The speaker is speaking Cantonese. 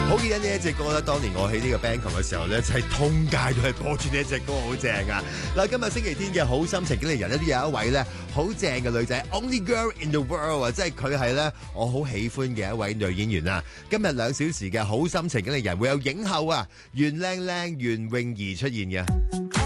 好記得呢一隻歌咧，當年我喺呢個 band 球嘅時候咧，就係通街都係播住呢一隻歌，好正啊！嗱，今日星期天嘅好心情經理人咧，都有一位咧好正嘅女仔 ，Only Girl in the World 啊，即係佢係咧我好喜歡嘅一位女演員啊！今日2小時嘅好心情經理人會有影后啊，袁靚靚袁詠儀出現嘅。